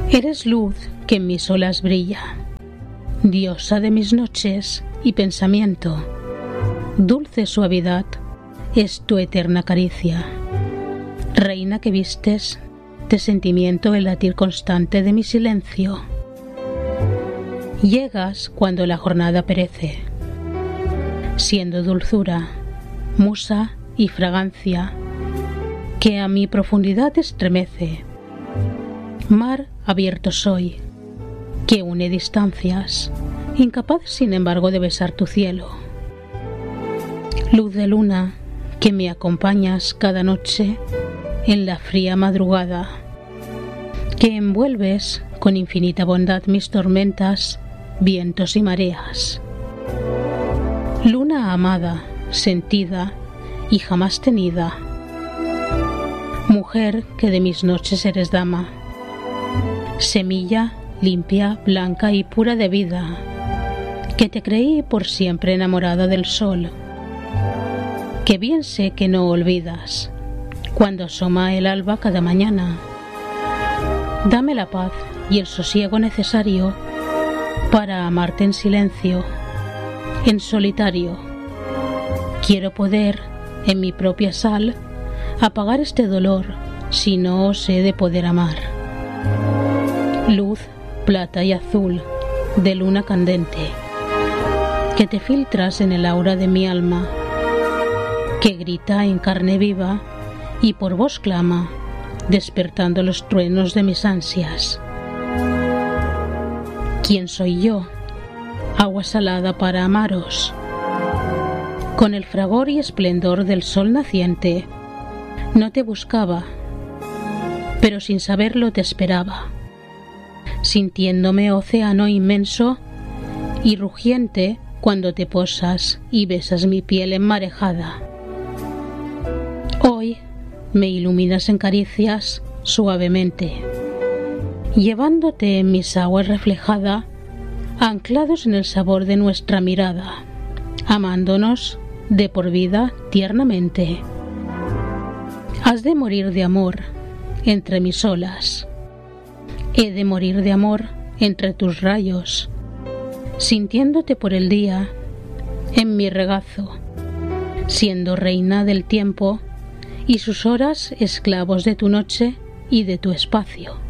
Eres luz que en mis olas brilla, diosa de mis noches y pensamiento. Dulce suavidad es tu eterna caricia, reina que vistes de sentimiento el latir constante de mi silencio. Llegas cuando la jornada perece, siendo dulzura, musa y fragancia que a mi profundidad estremece. Mar abierto soy, que une distancias, incapaz sin embargo de besar tu cielo. Luz de luna que me acompañas cada noche en la fría madrugada, que envuelves con infinita bondad mis tormentas, vientos y mareas. Luna amada, sentida y jamás tenida, mujer que de mis noches eres dama, semilla limpia, blanca y pura de vida, que te creí por siempre enamorada del sol, que bien sé que no olvidas cuando asoma el alba cada mañana. Dame la paz y el sosiego necesario para amarte en silencio, en solitario. Quiero poder, en mi propia sal, apagar este dolor si no os he de poder amar. Luz, plata y azul de luna candente, que te filtras en el aura de mi alma, que grita en carne viva y por vos clama, despertando los truenos de mis ansias. ¿Quién soy yo? Agua salada para amaros. Con el fragor y esplendor del sol naciente, no te buscaba, pero sin saberlo te esperaba, sintiéndome océano inmenso y rugiente cuando te posas y besas mi piel enmarejada. Hoy me iluminas en caricias suavemente, llevándote en mis aguas reflejada, anclados en el sabor de nuestra mirada, amándonos de por vida tiernamente. Has de morir de amor entre mis olas, he de morir de amor entre tus rayos, sintiéndote por el día en mi regazo, siendo reina del tiempo y sus horas esclavos de tu noche y de tu espacio.